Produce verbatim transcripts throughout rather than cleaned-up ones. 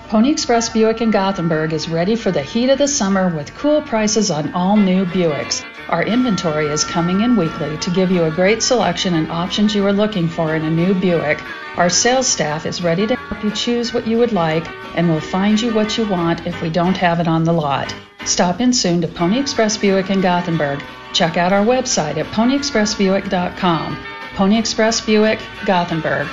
Pony Express Buick in Gothenburg is ready for the heat of the summer with cool prices on all new Buicks. Our inventory is coming in weekly to give you a great selection and options you are looking for in a new Buick. Our sales staff is ready to help you choose what you would like and will find you what you want if we don't have it on the lot. Stop in soon to Pony Express Buick in Gothenburg. Check out our website at pony express buick dot com. Pony Express Buick, Gothenburg.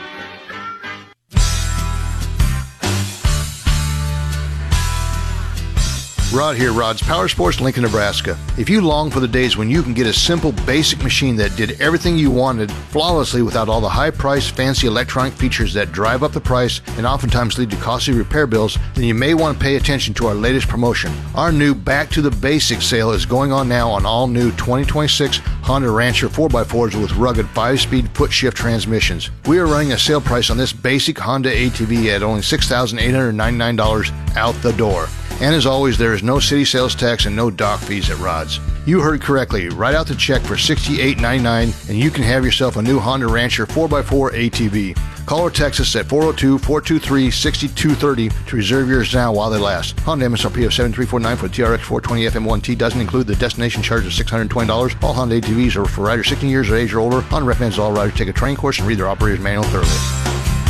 Rod here, Rod's Power Sports, Lincoln, Nebraska. If you long for the days when you can get a simple, basic machine that did everything you wanted flawlessly without all the high-priced, fancy electronic features that drive up the price and oftentimes lead to costly repair bills, then you may want to pay attention to our latest promotion. Our new Back to the Basics sale is going on now on all new twenty twenty-six Honda Rancher four by fours with rugged five-speed foot-shift transmissions. We are running a sale price on this basic Honda A T V at only six thousand eight hundred ninety-nine dollars out the door. And as always, there is no city sales tax and no dock fees at Rod's. You heard correctly. Write out the check for sixty-eight ninety-nine and you can have yourself a new Honda Rancher four by four A T V. Call or text us at four oh two, four two three, six two three oh to reserve yours now while they last. Honda M S R P of seven three four nine for the T R X four twenty F M one T doesn't include the destination charge of six hundred twenty dollars. All Honda A T Vs are for riders sixteen years of age or older. Honda recommends all riders take a training course and read their operator's manual thoroughly.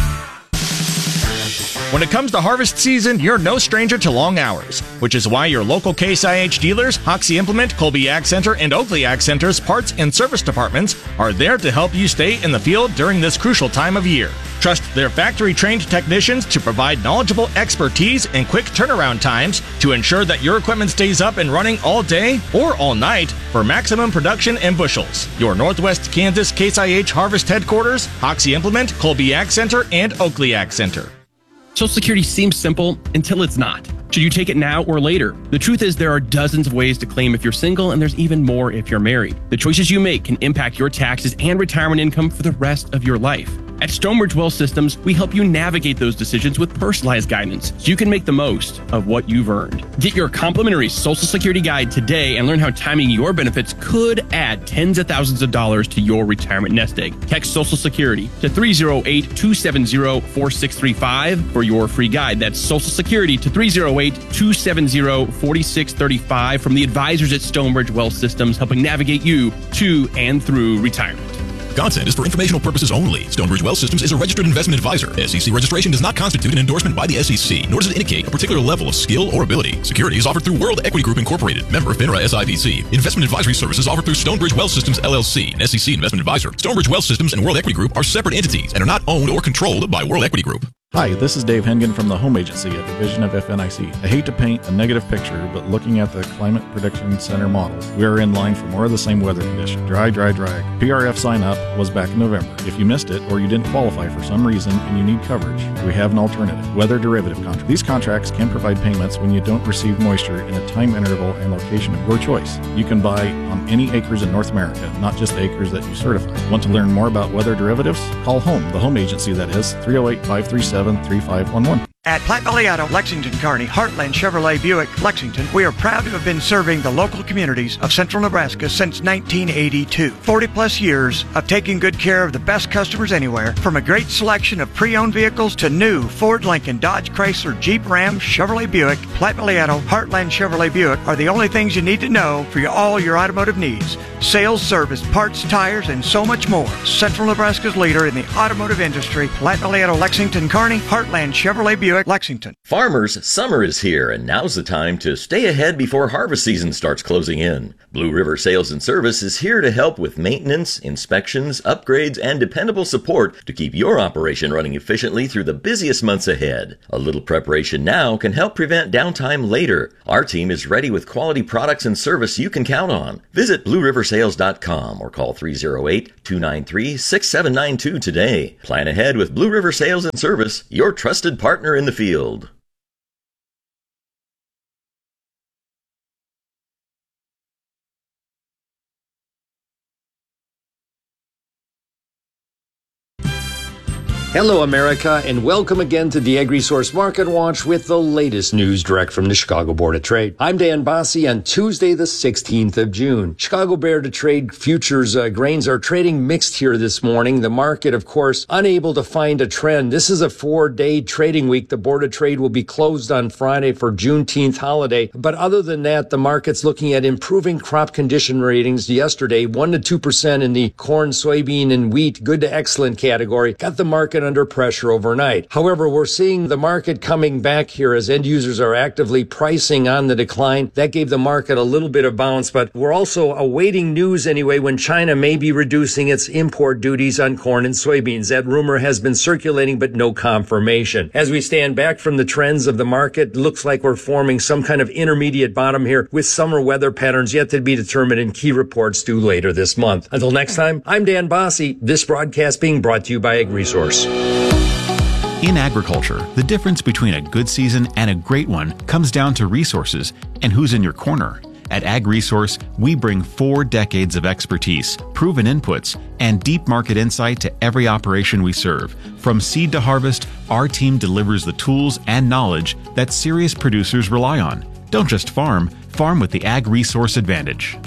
When it comes to harvest season, you're no stranger to long hours, which is why your local Case I H dealers, Hoxie Implement, Colby Ag Center, and Oakley Ag Center's parts and service departments are there to help you stay in the field during this crucial time of year. Trust their factory-trained technicians to provide knowledgeable expertise and quick turnaround times to ensure that your equipment stays up and running all day or all night for maximum production and bushels. Your Northwest Kansas Case I H Harvest Headquarters, Hoxie Implement, Colby Ag Center, and Oakley Ag Center. Social Security seems simple until it's not. Should you take it now or later? The truth is there are dozens of ways to claim if you're single, and there's even more if you're married. The choices you make can impact your taxes and retirement income for the rest of your life. At Stonebridge Wealth Systems, we help you navigate those decisions with personalized guidance so you can make the most of what you've earned. Get your complimentary Social Security guide today and learn how timing your benefits could add tens of thousands of dollars to your retirement nest egg. Text Social Security to three oh eight, two seven oh, four six three five for your free guide. That's Social Security to three oh eight, two seven oh, four six three five from the advisors at Stonebridge Wealth Systems, helping navigate you to and through retirement. Content is for informational purposes only. Stonebridge Wealth Systems is a registered investment advisor. S E C registration does not constitute an endorsement by the S E C, nor does it indicate a particular level of skill or ability. Securities offered through World Equity Group Incorporated, member of FINRA S I P C. Investment advisory services offered through Stonebridge Wealth Systems L L C, an S E C investment advisor. Stonebridge Wealth Systems and World Equity Group are separate entities and are not owned or controlled by World Equity Group. Hi, this is Dave Hengen from the Home Agency at Division of F N I C. I hate to paint a negative picture, but looking at the Climate Prediction Center models, we are in line for more of the same weather condition. Dry, dry, dry. P R F sign up was back in November. If you missed it or you didn't qualify for some reason and you need coverage, we have an alternative, weather derivative contract. These contracts can provide payments when you don't receive moisture in a time interval and location of your choice. You can buy on any acres in North America, not just the acres that you certify. Want to learn more about weather derivatives? Call HOME, the home agency that is, three oh eight, five three seven, three five one one. At Platte Valley Auto, Lexington, Kearney, Heartland Chevrolet Buick, Lexington, we are proud to have been serving the local communities of central Nebraska since nineteen eighty-two. forty plus years of taking good care of the best customers anywhere, from a great selection of pre-owned vehicles to new Ford, Lincoln, Dodge, Chrysler, Jeep, Ram, Chevrolet Buick. Platte Valley Auto, Heartland Chevrolet Buick are the only things you need to know for your, all your automotive needs. Sales, service, parts, tires, and so much more. Central Nebraska's leader in the automotive industry, Platte Valley Auto, Lexington, Kearney, Heartland Chevrolet Buick, Lexington. Farmers, summer is here, and now's the time to stay ahead before harvest season starts closing in. Blue River Sales and Service is here to help with maintenance, inspections, upgrades, and dependable support to keep your operation running efficiently through the busiest months ahead. A little preparation now can help prevent downtime later. Our team is ready with quality products and service you can count on. Visit blue river sales dot com or call three oh eight, two nine three, six seven nine two today. Plan ahead with Blue River Sales and Service, your trusted partner in the field. Hello, America, and welcome again to the AgResource Market Watch with the latest news direct from the Chicago Board of Trade. I'm Dan Bossie on Tuesday, the sixteenth of June. Chicago Board of Trade futures uh, grains are trading mixed here this morning. The market, of course, unable to find a trend. This is a four-day trading week. The Board of Trade will be closed on Friday for Juneteenth holiday. But other than that, the market's looking at improving crop condition ratings yesterday, one to two percent in the corn, soybean, and wheat, good to excellent category. Got the market under pressure overnight. However, we're seeing the market coming back here as end users are actively pricing on the decline. That gave the market a little bit of bounce, but we're also awaiting news anyway when China may be reducing its import duties on corn and soybeans. That rumor has been circulating, but no confirmation. As we stand back from the trends of the market, looks like we're forming some kind of intermediate bottom here with summer weather patterns yet to be determined and key reports due later this month. Until next time, I'm Dan Bossie. This broadcast being brought to you by AgResource. In agriculture, the difference between a good season and a great one comes down to resources and who's in your corner. At AgResource, we bring four decades of expertise, proven inputs, and deep market insight to every operation we serve. From seed to harvest, our team delivers the tools and knowledge that serious producers rely on. Don't just farm, farm with the AgResource advantage.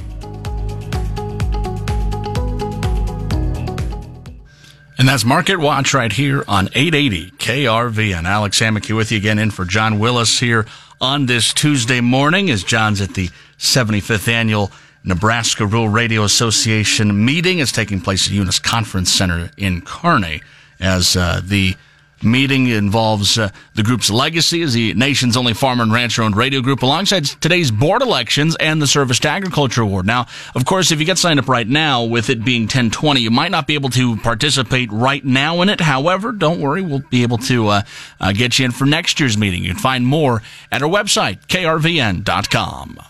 And that's Market Watch right here on eight eighty K R V. And Alex Hammock with you again in for John Willis here on this Tuesday morning as John's at the seventy-fifth Annual Nebraska Rural Radio Association meeting. It's taking place at Eunice Conference Center in Kearney as uh, the meeting involves uh, the group's legacy as the nation's only farmer and rancher-owned radio group alongside today's board elections and the Service to Agriculture Award. Now, of course, if you get signed up right now, with it being ten twenty, you might not be able to participate right now in it. However, don't worry, we'll be able to uh, uh, get you in for next year's meeting. You can find more at our website, K R V N dot com.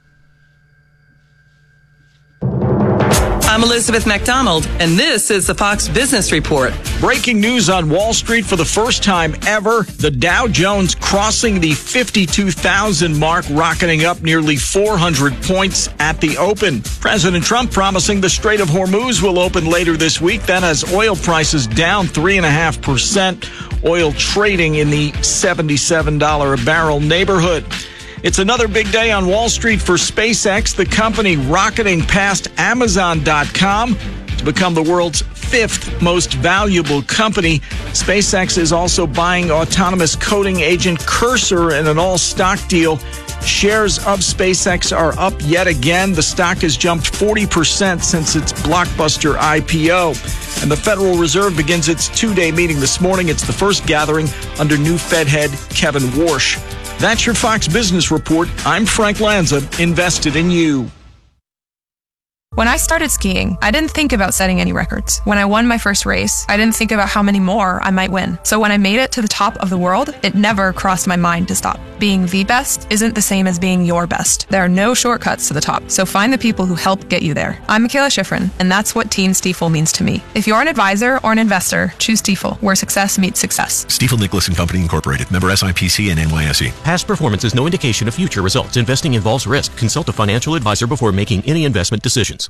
I'm Elizabeth McDonald, and this is the Fox Business Report. Breaking news on Wall Street for the first time ever. The Dow Jones crossing the fifty-two thousand mark, rocketing up nearly four hundred points at the open. President Trump promising the Strait of Hormuz will open later this week. That has oil prices down three point five percent. Oil trading in the seventy-seven dollars a barrel neighborhood. It's another big day on Wall Street for SpaceX, the company rocketing past Amazon dot com to become the world's fifth most valuable company. SpaceX is also buying autonomous coding agent Cursor in an all-stock deal. Shares of SpaceX are up yet again. The stock has jumped forty percent since its blockbuster I P O. And the Federal Reserve begins its two-day meeting this morning. It's the first gathering under new Fed head Kevin Warsh. That's your Fox Business Report. I'm Frank Lanza, invested in you. When I started skiing, I didn't think about setting any records. When I won my first race, I didn't think about how many more I might win. So when I made it to the top of the world, it never crossed my mind to stop. Being the best isn't the same as being your best. There are no shortcuts to the top, so find the people who help get you there. I'm Michaela Schifrin, and that's what Team Stiefel means to me. If you're an advisor or an investor, choose Stiefel, where success meets success. Stiefel Nicholas and Company Incorporated, member S I P C and N Y S E. Past performance is no indication of future results. Investing involves risk. Consult a financial advisor before making any investment decisions.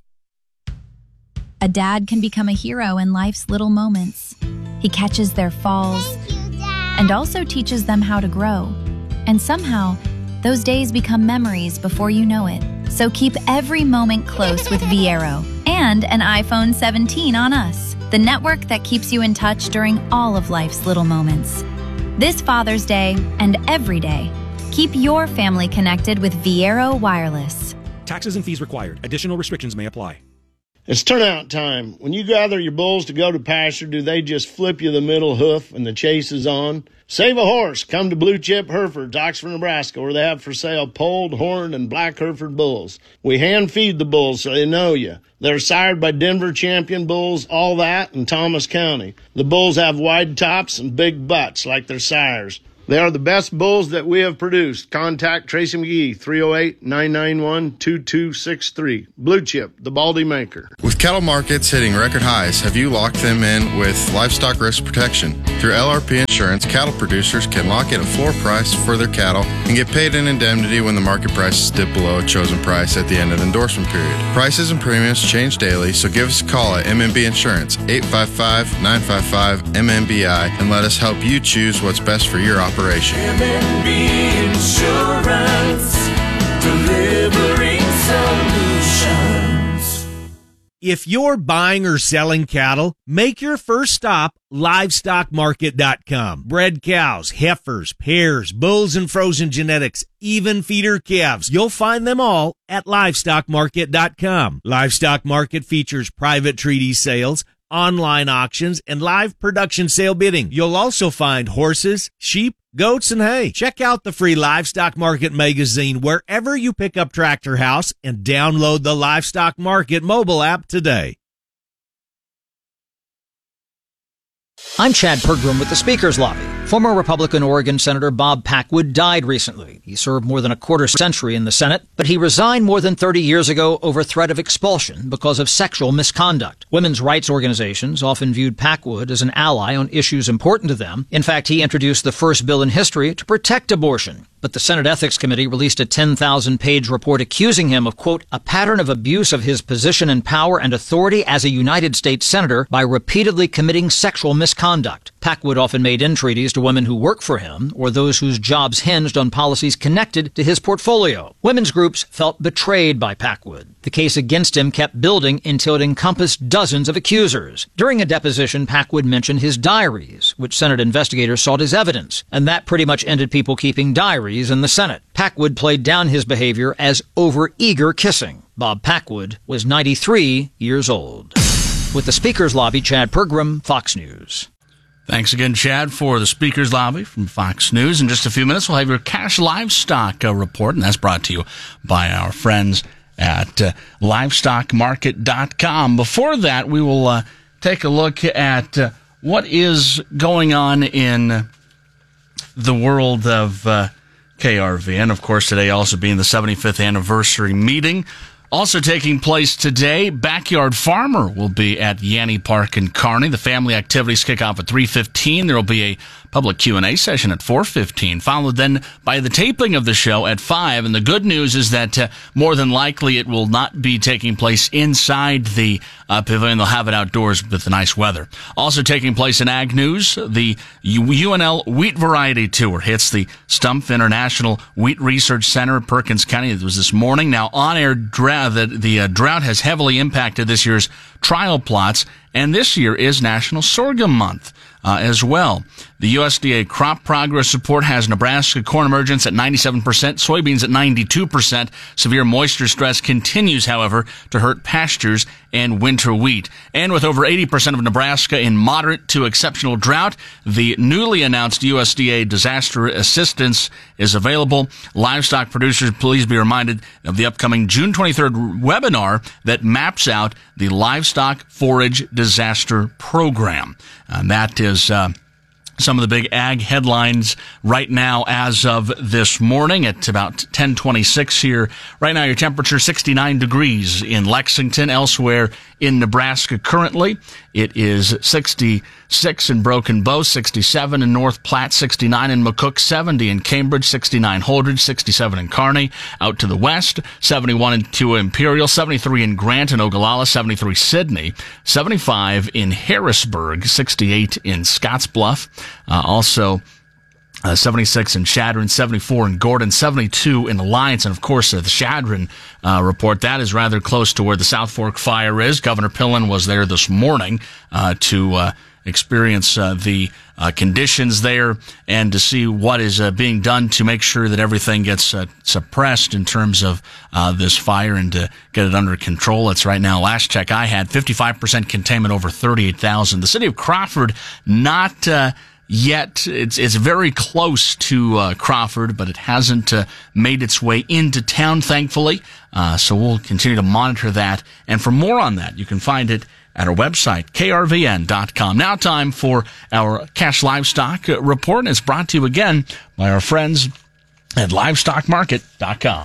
A dad can become a hero in life's little moments. He catches their falls and also teaches them how to grow. And somehow, those days become memories before you know it. So keep every moment close with Viero and an iPhone seventeen on us, the network that keeps you in touch during all of life's little moments. This Father's Day and every day, keep your family connected with Viero Wireless. Taxes and fees required. Additional restrictions may apply. It's turnout time. When you gather your bulls to go to pasture, do they just flip you the middle hoof and the chase is on? Save a horse. Come to Blue Chip Herefords, Oxford, Nebraska, where they have for sale polled, horned, and black Hereford bulls. We hand feed the bulls so they know you. They're sired by Denver champion bulls, all that, in Thomas County. The bulls have wide tops and big butts like their sires. They are the best bulls that we have produced. Contact Tracy McGee, three oh eight, nine nine one, two two six three. Blue Chip, the Baldy Maker. With cattle markets hitting record highs, have you locked them in with livestock risk protection? Through L R P Insurance, cattle producers can lock in a floor price for their cattle and get paid an indemnity when the market prices dip below a chosen price at the end of the endorsement period. Prices and premiums change daily, so give us a call at M M B Insurance, eight five five, nine five five, M M B I, and let us help you choose what's best for your operation. M M B Insurance, delivering solutions. If you're buying or selling cattle, make your first stop livestock market dot com. Bred cows, heifers, pairs, bulls and frozen genetics, even feeder calves. You'll find them all at livestock market dot com. Livestock Market features private treaty sales, online auctions, and live production sale bidding. You'll also find horses, sheep, goats, and hay. Check out the free Livestock Market magazine wherever you pick up Tractor House and download the Livestock Market mobile app today. I'm Chad Pergram with the Speaker's Lobby. Former Republican Oregon Senator Bob Packwood died recently. He served more than a quarter century in the Senate, but he resigned more than thirty years ago over threat of expulsion because of sexual misconduct. Women's rights organizations often viewed Packwood as an ally on issues important to them. In fact, he introduced the first bill in history to protect abortion. But the Senate Ethics Committee released a ten thousand page report accusing him of, quote, a pattern of abuse of his position and power and authority as a United States Senator by repeatedly committing sexual misconduct. Packwood often made entreaties to women who work for him or those whose jobs hinged on policies connected to his portfolio. Women's groups felt betrayed by Packwood. The case against him kept building until it encompassed dozens of accusers. During a deposition, Packwood mentioned his diaries, which Senate investigators sought as evidence, and that pretty much ended people keeping diaries in the Senate. Packwood played down his behavior as overeager kissing. Bob Packwood was ninety-three years old. With the Speaker's Lobby, Chad Pergram, Fox News. Thanks again, Chad, for the Speaker's Lobby from Fox News. In just a few minutes, we'll have your cash livestock uh, report, and that's brought to you by our friends at uh, livestock market dot com. Before that, we will uh, take a look at uh, what is going on in the world of uh, K R V. And, of course, today also being the seventy-fifth anniversary meeting. Also taking place today, Backyard Farmer will be at Yanni Park in Kearney. The family activities kick off at three fifteen. There will be a public Q and A session at four fifteen, followed then by the taping of the show at five. And the good news is that uh, more than likely it will not be taking place inside the uh, pavilion. They'll have it outdoors with the nice weather. Also taking place in Ag News, the U N L Wheat Variety Tour hits the Stumpf International Wheat Research Center in Perkins County. It was this morning. Now, on-air drought, the, the uh, drought has heavily impacted this year's trial plots, and this year is National Sorghum Month. Uh, as well. The U S D A Crop Progress Report has Nebraska corn emergence at ninety-seven percent, soybeans at ninety-two percent. Severe moisture stress continues, however, to hurt pastures and winter wheat. And with over eighty percent of Nebraska in moderate to exceptional drought, the newly announced U S D A disaster assistance is available. Livestock producers, please be reminded of the upcoming June twenty-third webinar that maps out the Livestock Forage Disaster Program. And that is uh, some of the big ag headlines right now as of this morning at about ten twenty-six here. Right now, your temperature sixty-nine degrees in Lexington. Elsewhere in Nebraska currently, it is sixty-six in Broken Bow, sixty-seven in North Platte, sixty-nine in McCook, seventy in Cambridge, sixty-nine Holdridge, sixty-seven in Kearney. Out to the west, seventy-one in to Imperial, seventy-three in Grant and Ogallala, seventy-three Sidney, seventy-five in Harrisburg, sixty-eight in Scottsbluff. Uh, also, Uh, seventy-six in Chadron, seventy-four in Gordon, seventy-two in Alliance, and of course uh, the Chadron uh, report, that is rather close to where the South Fork fire is. Governor Pillen was there this morning uh, to uh, experience uh, the uh, conditions there and to see what is uh, being done to make sure that everything gets uh, suppressed in terms of uh, this fire and to get it under control. It's right now, last check I had, fifty-five percent containment over thirty-eight thousand. The city of Crawford, not... Uh, Yet, it's it's very close to uh, Crawford, but it hasn't uh, made its way into town, thankfully. Uh, so we'll continue to monitor that. And for more on that, you can find it at our website, K R V N dot com. Now time for our cash livestock report. It's brought to you again by our friends at livestock market dot com.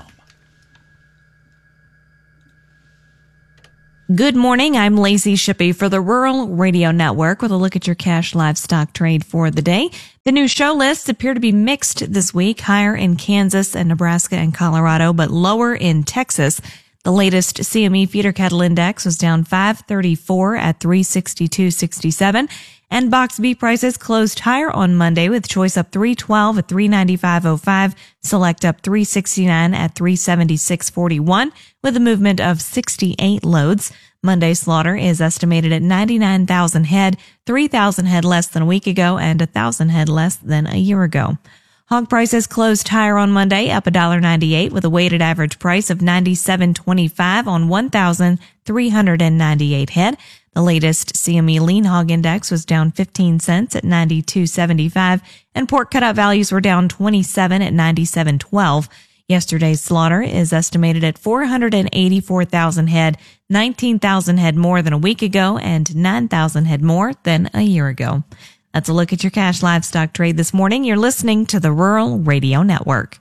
Good morning. I'm Lacey Shippey for the Rural Radio Network with a look at your cash livestock trade for the day. The new show lists appear to be mixed this week, higher in Kansas and Nebraska and Colorado, but lower in Texas. The latest C M E feeder cattle index was down five thirty-four at three sixty-two sixty-seven. And box beef prices closed higher on Monday with choice up three twelve at three ninety-five oh five, select up three sixty-nine at three seventy-six forty-one with a movement of sixty-eight loads. Monday slaughter is estimated at ninety-nine thousand head, three thousand head less than a week ago and one thousand head less than a year ago. Hog prices closed higher on Monday, up one dollar ninety-eight with a weighted average price of ninety-seven twenty-five on one thousand three hundred ninety-eight head. The latest C M E lean hog index was down fifteen cents at ninety-two seventy-five, and pork cutout values were down twenty-seven at ninety-seven twelve. Yesterday's slaughter is estimated at four hundred eighty-four thousand head, nineteen thousand head more than a week ago, and nine thousand head more than a year ago. That's a look at your cash livestock trade this morning. You're listening to the Rural Radio Network.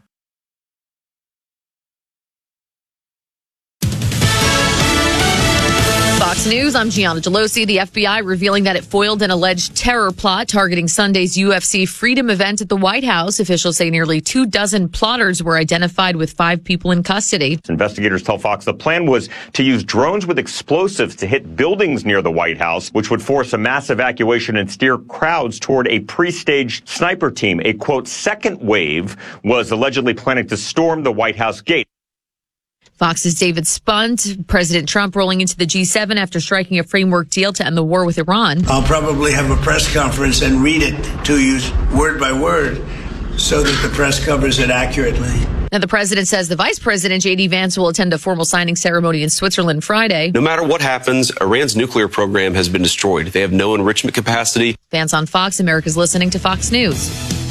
Fox News, I'm Gianna Gelosi. The F B I revealing that it foiled an alleged terror plot targeting Sunday's U F C Freedom event at the White House. Officials say nearly two dozen plotters were identified with five people in custody. Investigators tell Fox the plan was to use drones with explosives to hit buildings near the White House, which would force a mass evacuation and steer crowds toward a pre-staged sniper team. A, quote, second wave was allegedly planning to storm the White House gate. Fox's David Spunt, President Trump rolling into the G seven after striking a framework deal to end the war with Iran. I'll probably have a press conference and read it to you word by word so that the press covers it accurately. And the president says the vice president, J D Vance, will attend a formal signing ceremony in Switzerland Friday. No matter what happens, Iran's nuclear program has been destroyed. They have no enrichment capacity. Vance on Fox. America's listening to Fox News.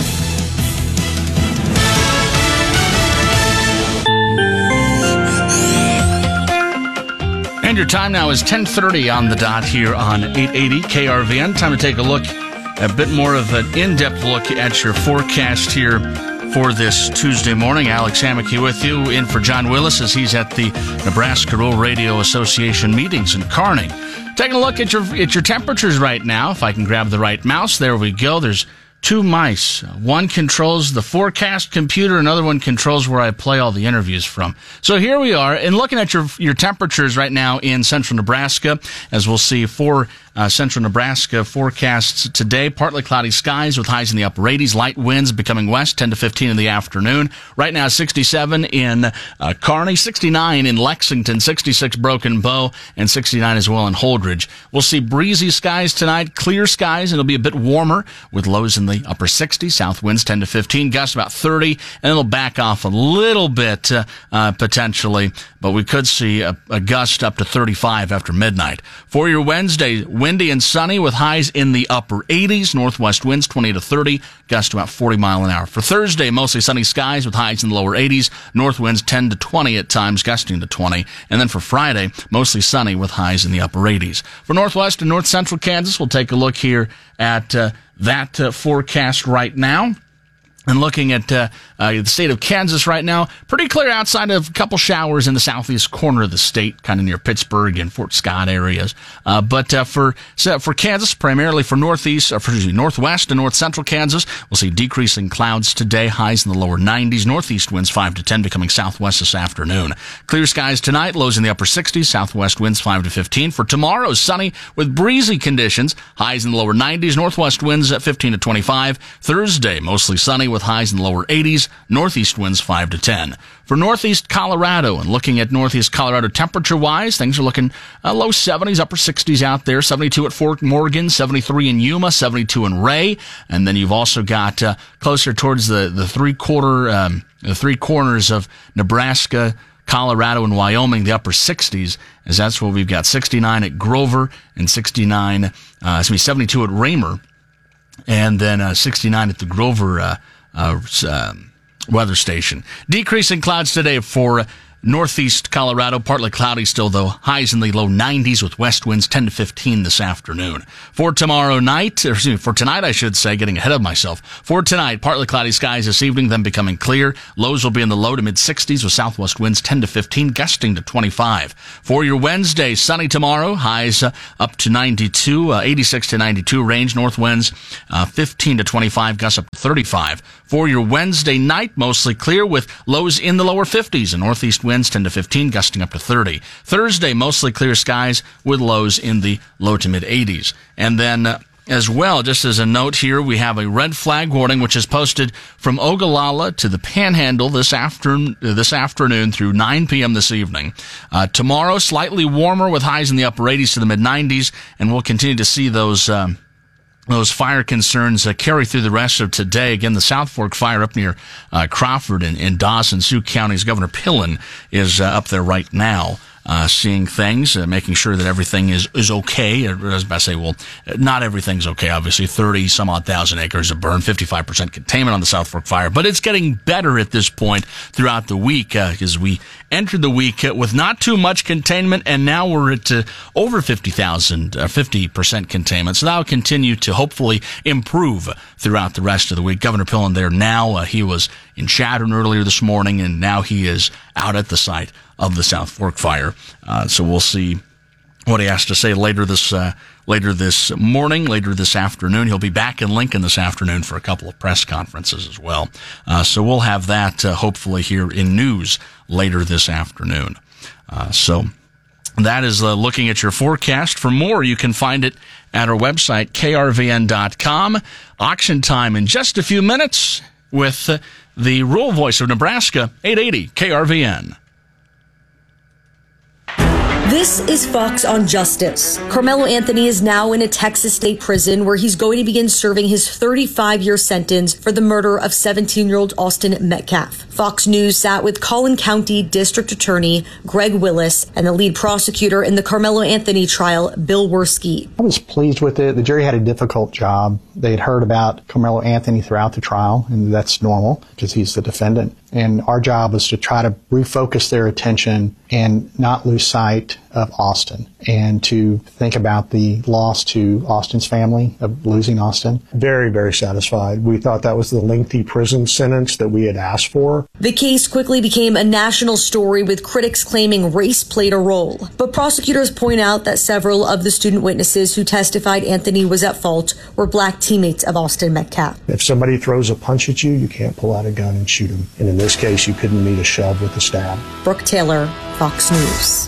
And your time now is ten thirty on the dot here on eight eighty K R V N. Time to take a look, a bit more of an in-depth look at your forecast here for this Tuesday morning. Alex Hammocky with you, in for John Willis as he's at the Nebraska Rural Radio Association meetings in Kearney. Taking a look at your at your temperatures right now. If I can grab the right mouse, there we go. There's two mice. One controls the forecast computer, another one controls where I play all the interviews from. So here we are, and looking at your your temperatures right now in central Nebraska, as we'll see for uh, central Nebraska forecasts today. Partly cloudy skies with highs in the upper eighties, light winds becoming west, ten to fifteen in the afternoon. Right now, sixty-seven in uh, Kearney, sixty-nine in Lexington, sixty-six Broken Bow, and sixty-nine as well in Holdridge. We'll see breezy skies tonight, clear skies, and it'll be a bit warmer with lows in the upper sixties, south winds ten to fifteen, gusts about thirty, and it'll back off a little bit uh, uh, potentially, but we could see a, a gust up to thirty-five after midnight. For your Wednesday, windy and sunny with highs in the upper eighties, northwest winds twenty to thirty, gust about forty mile an hour. For Thursday, mostly sunny skies with highs in the lower eighties, north winds ten to twenty at times, gusting to twenty. And then for Friday, mostly sunny with highs in the upper eighties. For northwest and north central Kansas, we'll take a look here at uh, that uh, forecast right now. And looking at uh, uh, the state of Kansas right now, pretty clear outside of a couple showers in the southeast corner of the state, kind of near Pittsburgh and Fort Scott areas. Uh, but uh, for so for Kansas, primarily for northeast, or for excuse me, northwest and north central Kansas, we'll see decreasing clouds today, highs in the lower nineties, northeast winds five to ten, becoming southwest this afternoon. Clear skies tonight, lows in the upper sixties, southwest winds five to fifteen. For tomorrow, sunny with breezy conditions, highs in the lower nineties, northwest winds at fifteen to twenty-five. Thursday, mostly sunny with highs in the lower eighties, northeast winds five to ten. For northeast Colorado, and looking at northeast Colorado temperature-wise, things are looking uh, low seventies, upper sixties out there, seventy-two at Fort Morgan, seventy-three in Yuma, seventy-two in Ray, and then you've also got uh, closer towards the, the three-quarter, um, the three corners of Nebraska, Colorado, and Wyoming, the upper sixties, as that's where we've got sixty-nine at Grover and sixty-nine, uh, excuse me, seventy-two at Raymer, and then uh, sixty-nine at the Grover uh, uh, uh, weather station. Decreasing clouds today for Northeast Colorado, partly cloudy still, though. Highs in the low nineties with west winds ten to fifteen this afternoon. For tomorrow night, or excuse me, for tonight, I should say, getting ahead of myself. For tonight, partly cloudy skies this evening, then becoming clear. Lows will be in the low to mid sixties with southwest winds ten to fifteen, gusting to twenty-five. For your Wednesday, sunny tomorrow. Highs uh, up to ninety-two, uh, eighty-six to ninety-two range. North winds uh, fifteen to twenty-five, gusts up to thirty-five. For your Wednesday night, mostly clear with lows in the lower fifties and northeast winds ten to fifteen, gusting up to thirty. Thursday, mostly clear skies with lows in the low to mid eighties. And then uh, as well, just as a note here, we have a red flag warning which is posted from Ogallala to the Panhandle this afternoon, this afternoon through nine p.m. this evening. Uh, tomorrow, slightly warmer with highs in the upper eighties to the mid nineties, and we'll continue to see those um, Those fire concerns uh, carry through the rest of today. Again, the South Fork fire up near uh, Crawford in, in Dawson, Sioux counties. Governor Pillen is uh, up there right now, uh, seeing things, uh, making sure that everything is, is okay. I was about to say, well, not everything's okay, obviously. thirty some odd thousand acres of burn, fifty-five percent containment on the South Fork fire. But it's getting better at this point throughout the week, uh, as we entered the week uh, with not too much containment, and now we're at uh, over fifty thousand, uh, fifty percent containment. So that'll continue to hopefully improve throughout the rest of the week. Governor Pillen there now, uh, he was in Chadron earlier this morning, and now he is out at the site of the South Fork fire. Uh, so we'll see what he has to say later this uh, later this morning, later this afternoon. He'll be back in Lincoln this afternoon for a couple of press conferences as well. Uh, so we'll have that uh, hopefully here in news later this afternoon. Uh, so that is uh, looking at your forecast. For more, you can find it at our website, K R V N dot com. Auction time in just a few minutes with uh, the rural voice of Nebraska, eight eighty K R V N. This is Fox on Justice. Carmelo Anthony is now in a Texas state prison where he's going to begin serving his thirty-five-year sentence for the murder of seventeen-year-old Austin Metcalf. Fox News sat with Collin County District Attorney Greg Willis and the lead prosecutor in the Carmelo Anthony trial, Bill Werski. I was pleased with it. The jury had a difficult job. They had heard about Carmelo Anthony throughout the trial, and that's normal because he's the defendant. And our job was to try to refocus their attention and not lose sight of Austin and to think about the loss to Austin's family of losing Austin. Very, very satisfied. We thought that was the lengthy prison sentence that we had asked for. The case quickly became a national story with critics claiming race played a role. But prosecutors point out that several of the student witnesses who testified Anthony was at fault were black teammates of Austin Metcalf. If somebody throws a punch at you, you can't pull out a gun and shoot him. And in this case, you couldn't meet a shove with a stab. Brooke Taylor, Fox News.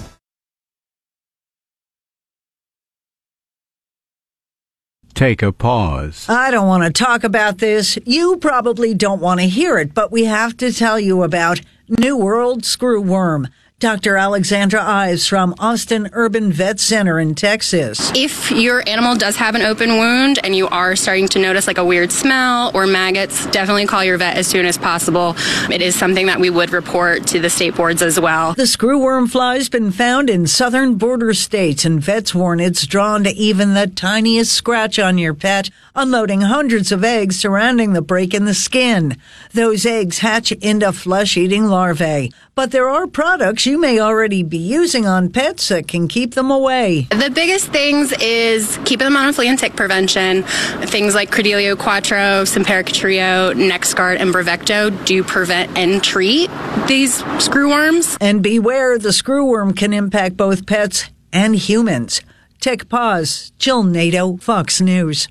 Take a pause. I don't want to talk about this. You probably don't want to hear it, but we have to tell you about New World Screwworm. Doctor Alexandra Ives from Austin Urban Vet Center in Texas. If your animal does have an open wound and you are starting to notice like a weird smell or maggots, definitely call your vet as soon as possible. It is something that we would report to the state boards as well. The screwworm fly's been found in southern border states, and vets warn it's drawn to even the tiniest scratch on your pet, unloading hundreds of eggs surrounding the break in the skin. Those eggs hatch into flesh-eating larvae. But there are products you may already be using on pets that can keep them away. The biggest things is keeping them on flea and tick prevention. Things like Credelio Quattro, Simparica Trio, NexGard, and Bravecto do prevent and treat these screwworms. And beware, the screwworm can impact both pets and humans. Take pause. Jill Nato, Fox News.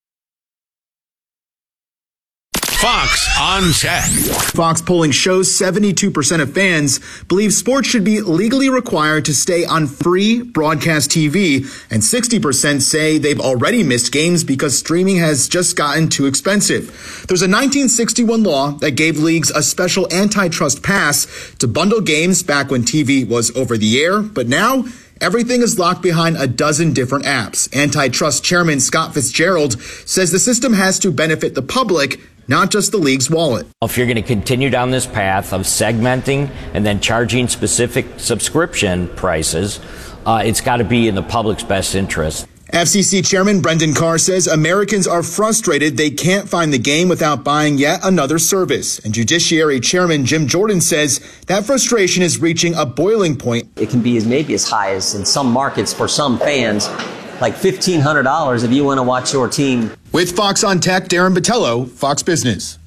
Fox on Tech. Fox polling shows seventy-two percent of fans believe sports should be legally required to stay on free broadcast T V, and sixty percent say they've already missed games because streaming has just gotten too expensive. There's a nineteen sixty-one law that gave leagues a special antitrust pass to bundle games back when T V was over the air, but now everything is locked behind a dozen different apps. Antitrust Chairman Scott Fitzgerald says the system has to benefit the public, not just the league's wallet. If you're going to continue down this path of segmenting and then charging specific subscription prices, uh, it's got to be in the public's best interest. F C C Chairman Brendan Carr says Americans are frustrated they can't find the game without buying yet another service. And Judiciary Chairman Jim Jordan says that frustration is reaching a boiling point. It can be as maybe as high as in some markets for some fans, like fifteen hundred dollars if you want to watch your team. With Fox on Tech, Darren Botello, Fox Business.